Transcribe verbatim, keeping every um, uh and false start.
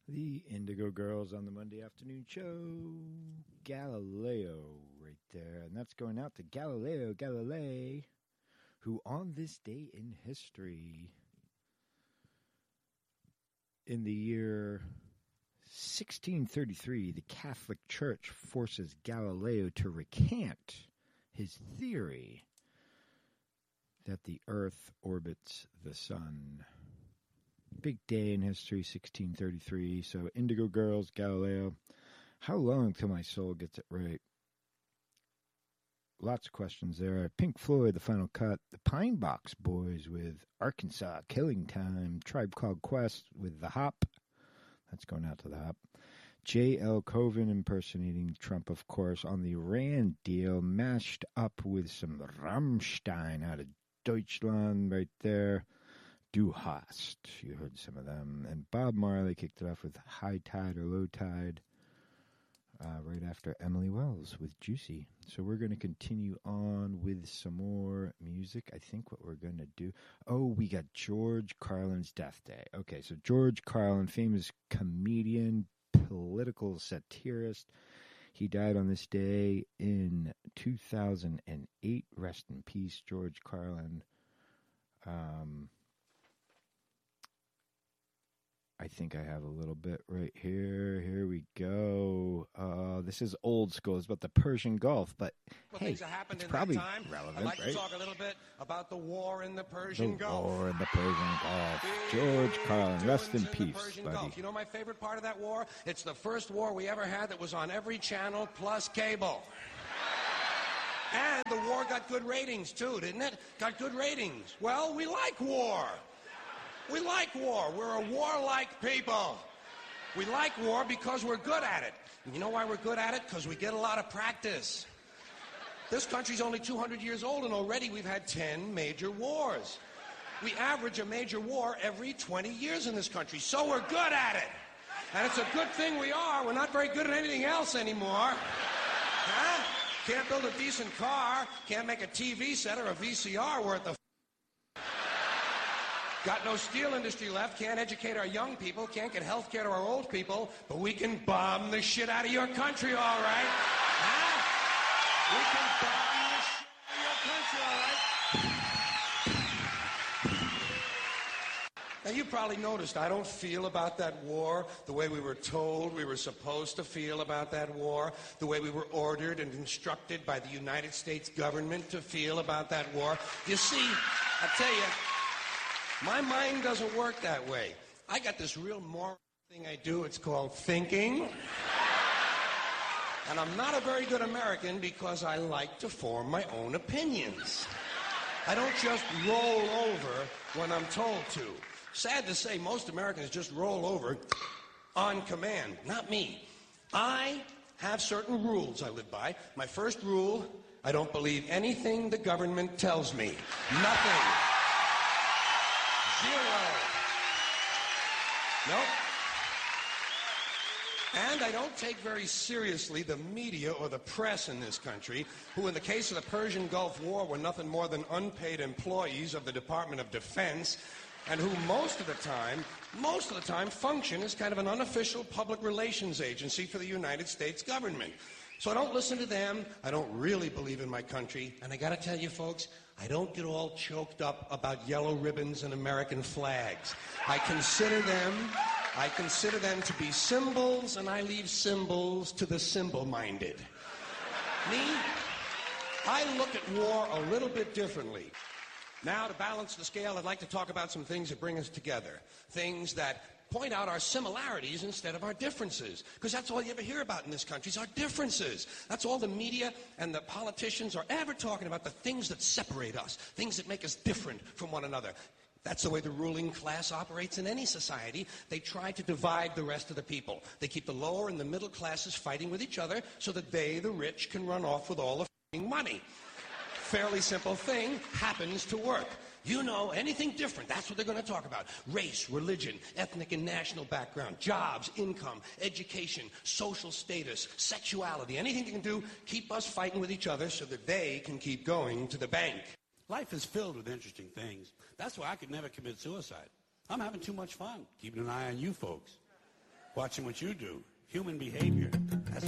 The Indigo Girls on the Monday afternoon show. Galileo right there. And that's going out to Galileo Galilei, who on this day in history, in the year sixteen thirty-three, the Catholic Church forces Galileo to recant his theory that the Earth orbits the sun. Big day in history, sixteen thirty-three. So, Indigo Girls, Galileo. How long till my soul gets it right? Lots of questions there. Pink Floyd, The Final Cut. The Pine Box Boys with Arkansas, Killing Time. Tribe Called Quest with The Hop. That's going out to The Hop. J L. Coven impersonating Trump, of course, on the Rand deal. Mashed up with some Rammstein out of Deutschland right there. Du Hast, you heard some of them. And Bob Marley kicked it off with High Tide or Low Tide uh, right after Emily Wells with Juicy. So we're going to continue on with some more music. I think what we're going to do... Oh, we got George Carlin's Death Day. Okay, so George Carlin, famous comedian, political satirist. He died on this day in two thousand eight. Rest in peace, George Carlin. Um... I think I have a little bit right here. Here we go. Uh, this is old school. It's about the Persian Gulf, but well, hey, things that happened it's in probably that time. relevant, I'd like right? to talk a little bit about the war in the Persian the Gulf. war in the Persian Gulf. George Carlin, rest in peace, buddy. Gulf. You know my favorite part of that war? It's the first war we ever had that was on every channel plus cable. And the war got good ratings, too, didn't it? Got good ratings. Well, we like war. We like war. We're a warlike people. We like war because we're good at it. And you know why we're good at it? Because we get a lot of practice. This country's only two hundred years old, and already we've had ten major wars. We average a major war every twenty years in this country, so we're good at it. And it's a good thing we are. We're not very good at anything else anymore. Huh? Can't build a decent car, can't make a T V set or a V C R worth of... Got no steel industry left, can't educate our young people, can't get health care to our old people, but we can bomb the shit out of your country, all right? Huh? We can bomb the shit out of your country, all right? Now, you probably noticed I don't feel about that war the way we were told we were supposed to feel about that war, the way we were ordered and instructed by the United States government to feel about that war. You see, I tell you, my mind doesn't work that way. I got this real moral thing I do. It's called thinking. And I'm not a very good American because I like to form my own opinions. I don't just roll over when I'm told to. Sad to say, most Americans just roll over on command. Not me. I have certain rules I live by. My first rule, I don't believe anything the government tells me. Nothing. Zero. Nope. And I don't take very seriously the media or the press in this country, who in the case of the Persian Gulf War were nothing more than unpaid employees of the Department of Defense, and who most of the time, most of the time function as kind of an unofficial public relations agency for the United States government. So I don't listen to them. I don't really believe in my country. And I got to tell you, folks, I don't get all choked up about yellow ribbons and American flags. I consider them, I consider them to be symbols, and I leave symbols to the symbol-minded. Me, I look at war a little bit differently. Now, to balance the scale, I'd like to talk about some things that bring us together. Things that point out our similarities instead of our differences. Because that's all you ever hear about in this country is our differences. That's all the media and the politicians are ever talking about, the things that separate us, things that make us different from one another. That's the way the ruling class operates in any society. They try to divide the rest of the people. They keep the lower and the middle classes fighting with each other so that they, the rich, can run off with all the f***ing money. Fairly simple thing, happens to work. You know, anything different, that's what they're going to talk about. Race, religion, ethnic and national background, jobs, income, education, social status, sexuality, anything they can do, keep us fighting with each other so that they can keep going to the bank. Life is filled with interesting things. That's why I could never commit suicide. I'm having too much fun, keeping an eye on you folks. watching what you do. Human behavior. That's